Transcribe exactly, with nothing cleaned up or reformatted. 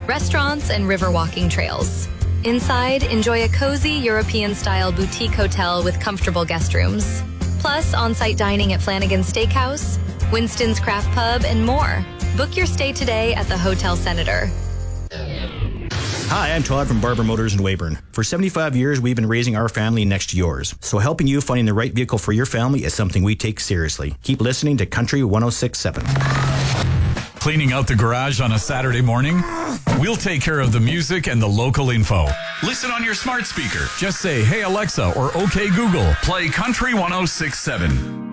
restaurants, and river walking trails. Inside, enjoy a cozy European-style boutique hotel with comfortable guest rooms. Plus, on-site dining at Flanagan's Steakhouse, Winston's Craft Pub, and more. Book your stay today at the Hotel Senator. Hi, I'm Todd from Barber Motors in Weyburn. For seventy-five years, we've been raising our family next to yours. So helping you finding the right vehicle for your family is something we take seriously. Keep listening to Country one oh six point seven. Cleaning out the garage on a Saturday morning? We'll take care of the music and the local info. Listen on your smart speaker. Just say, "Hey Alexa," or "Okay Google, play Country one oh six point seven."